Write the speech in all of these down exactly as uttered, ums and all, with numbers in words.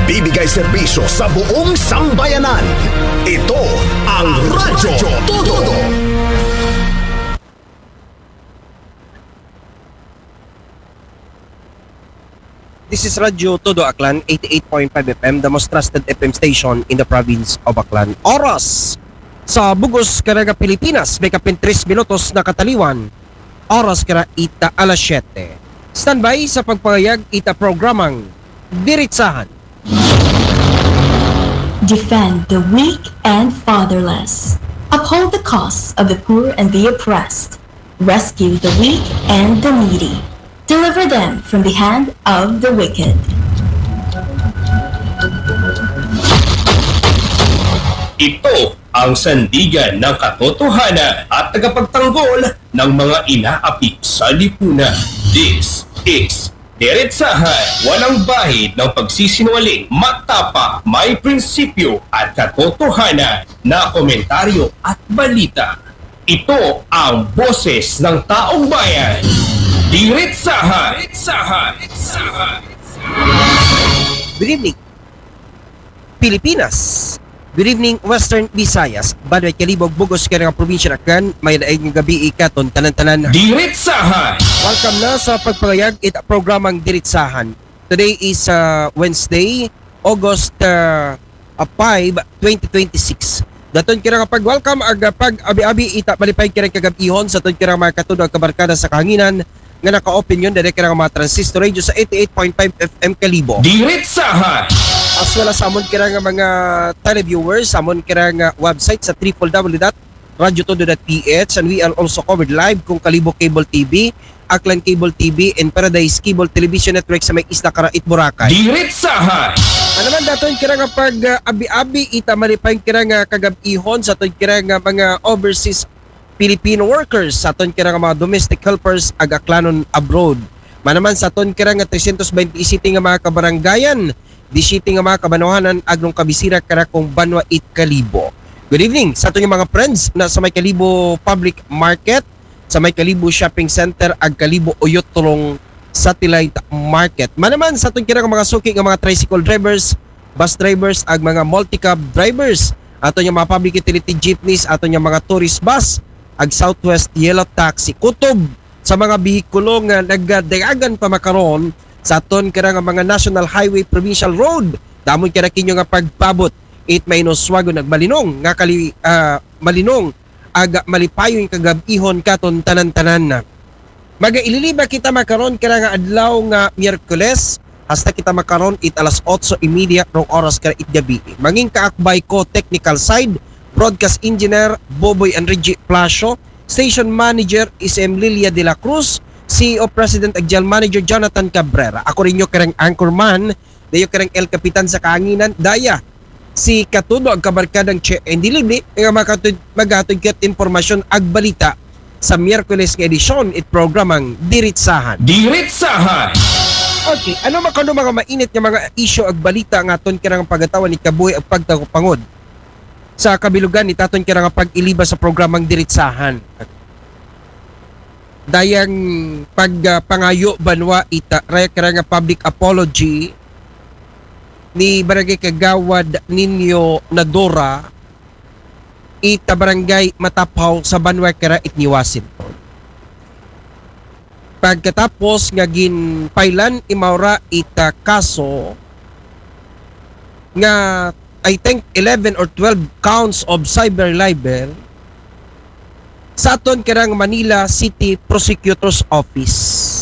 nagbibigay serbisyo sa buong sambayanan. Ito ang Radyo Todo. This is Radyo Todo Aklan, eighty-eight point five F M, the most trusted F M station in the province of Aklan. Oras sa Bugos, Caraga, Pilipinas, may kapintres minutos na kataliwan. Oras kara ita alas siyete. Standby sa pagpangayag ita programang Diritsahan. Defend the weak and fatherless. Uphold the cause of the poor and the oppressed. Rescue the weak and the needy. Deliver them from the hand of the wicked. Ito ang sandigan ng katotohanan at tagapagtanggol ng mga inaapi sa lipunan. This is Diretsahan, walang bahid ng pagsisinungaling, matapa, may prinsipyo at katotohanan na komentaryo at balita. Ito ang boses ng taong bayan. Diretsahan! Diretsahan! Diretsahan! Good evening, Pilipinas. Good evening, Western Visayas. Banway Kalibog, Bugos, Caraga, Probinsya ng Aklan. May daing gabi ikaton, tanan-tanan. Diretsahan! Welcome na sa pagpangayag ita programang Diritsahan. Today is uh, Wednesday, August uh, five, twenty twenty-six. Daton kira kapag welcome aga pag abi-abi ita malipay kira kagabihon sa ton kira mga katunog kabarkada sa kahanginan nga naka-opinion dere kira mga transistor radio sa eighty-eight point five F M Kalibo. Diretsahan! As well as amon kira nga mga televiewers, amon kira nga website sa w w w dot radyo todo dot p h, and we are also covered live kung Kalibo Cable T V, Aklan Cable T V, and Paradise Cable Television Network sa may Isla Karait, Boracay. Diretsahan! Ano man daton kira nga pag uh, abi-abi ita malipay kira nga kagabihon sa ton kira nga mga overseas Filipino workers, sa ton kira nga mga domestic helpers ag aklanon abroad. Manaman sa ton kira nga three twenty city nga mga kabaranggayan, di city nga mga kabanuhanan agnong kabisira kara kung Banwa it Kalibo. Good evening sa aton mga friends na sa may Kalibo Public Market, sa may Kalibo Shopping Center ag Kalibo Oyotolong Satellite Market. Manaman sa aton kira nga mga suki nga mga tricycle drivers, bus drivers ag mga multi-cab drivers, aton yung mga public utility jeepneys, aton yung mga tourist bus ag Southwest Yellow Taxi. Kutob sa mga bihikulo nga nagdayagan pa makaron sa aton kira nga mga National Highway Provincial Road. Damon kira kinyo nga pagpabot it may noswago nagmalinong nga kali uh, malinong aga malipayon kagabihon katon tanan-tanan na. Magaililiba kita makaron kira nga adlaw nga Miyerkules hasta kita makaron it alas otso immediate rong oras kira it gabi. Manging kaakbay ko technical side, broadcast engineer Boboy Enrique Plasio, station manager is M. Lilia de la Cruz, C E O President ag General Manager Jonathan Cabrera. Ako rin yung karang anchorman, dayo karang El Capitan sa kahanginan, daya si Katudo ag kabarkadang Che Endilibli nga makatud magatud ket impormasyon ag balita sa Miyerkules nga edisyon it programang Diritsahan. Diretsahan! Okay, ano makano mga mainit nga mga isyu ag balita nga aton kirang pagatawan ni kabuhi ag pagtagupangod sa kabilugan ni taton kira nga pag-iliba sa programang Diritsahan. Dayang pagpangayo uh, banwa ita raya kira nga public apology ni Barangay Kagawad Ninyo Nadora ita barangay Matapaw sa Banwa kira it ni Washington. Pagkatapos nga ginpailan imaura ita kaso nga I think eleven or twelve counts of cyber libel sa aton kirang Manila City Prosecutor's Office.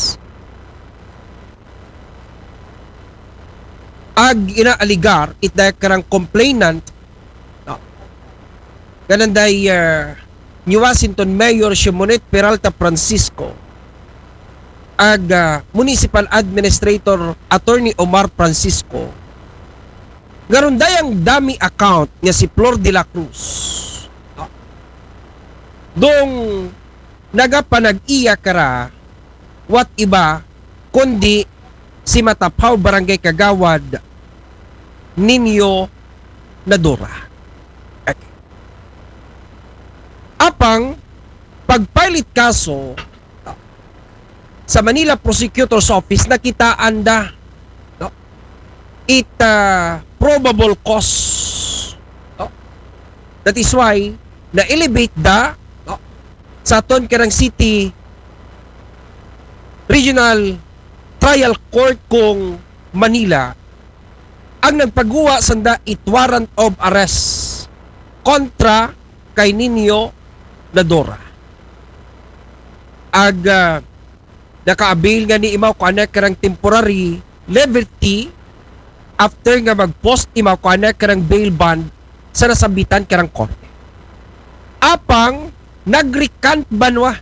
Ag inaaligar it dahil karang complainant no, gananday uh, New Washington Mayor Shimonet Peralta Francisco ag uh, Municipal Administrator Attorney Omar Francisco garon dayang dami account niya si Flor de la Cruz no, dong nagapanag-iya kara what iba kundi si Matapaw Barangay Kagawad Ninyo Nadora. Okay. Apang pagpilit kaso sa Manila Prosecutor's Office nakitaan da no? it uh, probable cause. No? That is why na-elevate da no? sa aton karang city regional trial court kung Manila ang nagpagawa sanda it warrant of arrest kontra kay Nino Nadora. Ag uh, naka-avail nga ni imaw kana karang temporary liberty after nga mag-post imaw kana karang bail bond sa nasabitan karang korte. Apang nag-recant banwa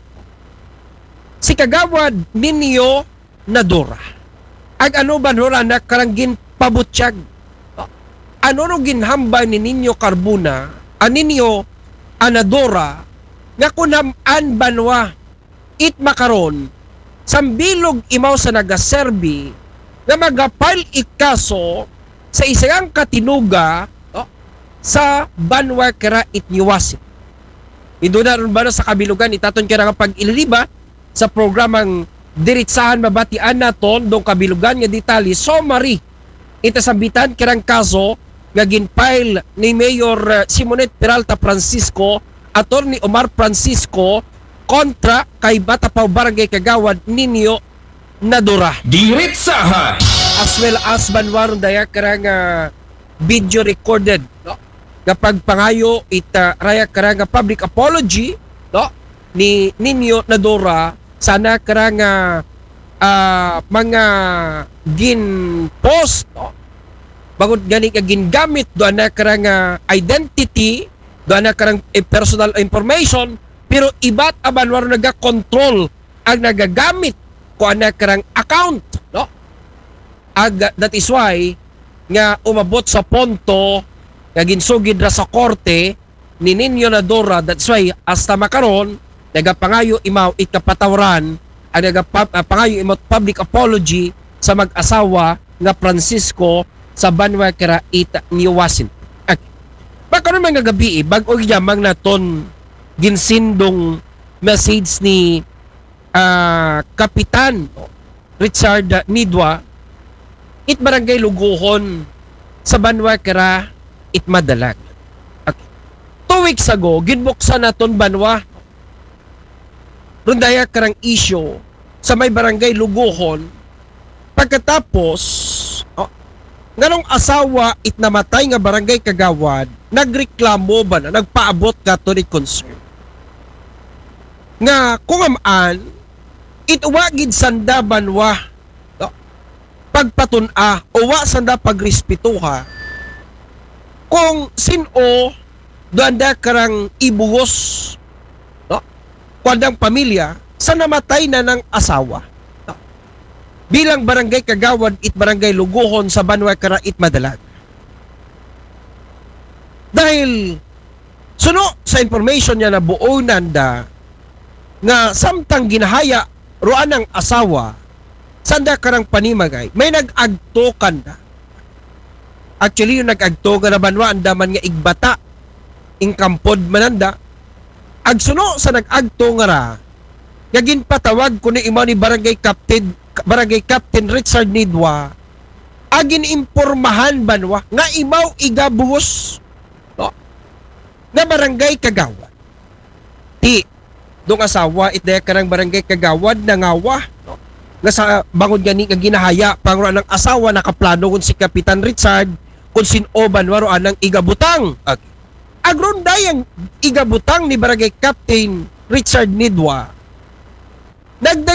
si kagawad Nino Nadora. Ag ano banura na karang ginpabutyag. Ano no ginhamba ni Nino Carbuna, an Nino Nadora nga kunam-an banwa it makaron sambilog imaw sa nagaserbi nga magapile ikaso sa isang katinuga no, sa banwa kara itniwasin. Indo na ron ba na sa kabilugan itaton kira nga pag-ililiba sa programang diritsahan mabatian naton dong kabilugan nga detali summary itasambitan kirang kaso nga ginfile ni Mayor uh, Simonet Peralta Francisco, Attorney Omar Francisco kontra kay Batapaw Barangay Kagawad Nino Nadora. Diretsahan! As well as banwaron daya karang uh, video recorded no? Kapag pangayo ita raya karang uh, public apology no? Ni Nino Nadora sana karang uh, uh, mga gin post no? Bagod gani ka gingamit doon na karang uh, identity, doon na karang eh, personal information, pero iba't abanwaro naga-control ang nagagamit ko na karang account, no? Ag, that is why nga umabot sa ponto nga ginsugid ra sa korte ni Nino Nadora. That's why hasta makaron nagapangayo imaw ikapatawran ang nagapangayo imaw public apology sa mag-asawa nga Francisco sa banwa kara ita niwasin. Okay. Baka naman nga gabi, bago yamang naton ginsindong message ni uh, Kapitan Richard Nidwa, it barangay Luguhon sa banwa kara it Madalag. Okay. Two weeks ago, ginbuksan naton banwa rundaya karang issue sa may barangay Luguhon pagkatapos oh, nganong asawa it namatay nga barangay Kagawad nagreklamo ba na nagpaabot ka to ni concern nga kung amaan it uwagid sanda banwa no? Pagpatun-a uwa sanda pagrespetuha kung sino doanda karang ibuhos no? Kwadang pamilya sa namatay na ng asawa bilang barangay Kagawad it barangay Luguhon sa banwa kara it Madalag. Dahil suno sa information niya na buo nanda nga samtang ginahaya roan ng asawa sanda karang panimagay may nag-agtokan na. Actually yung nag-agtokan na banwa andaman nga igbata ingkampod mananda agsuno sa nag-agto nga ra nga ginpatawag ko ni imaw ni barangay captain Barangay Captain Richard Nidwa agin impormahan banwa nga imaw igabuhos no? Nga barangay Kagawad ti dong asawa itdaya karang barangay Kagawad nangawa no? Nga sa bangod gani nga ginahaya panguran ng asawa nakaplano kun si Kapitan Richard kun sino banwa roan ng igabutang okay. Agronday ang igabutang ni barangay Captain Richard Nidwa nagday